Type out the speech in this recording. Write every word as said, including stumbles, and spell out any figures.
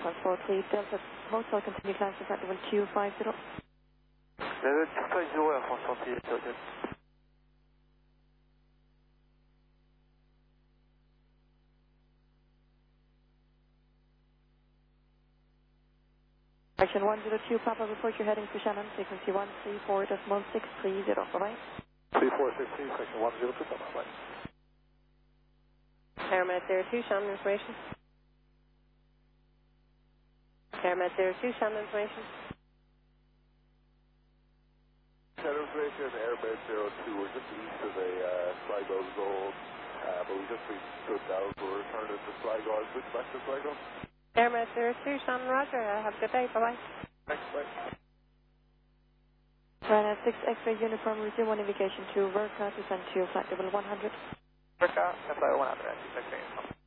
Transport three Delta Hotel, continue climb to flight level two five zero. Level two five zero, Air France twenty-eight, Hotel. Action one zero two Papa, report you're heading to Shannon, frequency one three four decimal six three zero, bye-bye. three four six three, section one zero two, bye-bye. Airmet zero two, Shannon information. Airmet zero two, Shannon information. Shannon information, Airmet zero two, we're just east of the uh, Sligo zone, uh, but we just been stood down, so we're returning to Sligo, and switch back to Sligo. Airmet zero two, Shannon, roger. Uh, have a good day, bye-bye. Thanks, bye. Ryanair six X-ray uniform, resume one indication to Verca, descend to flight level one hundred. Verca, flight level one hundred, six X-ray.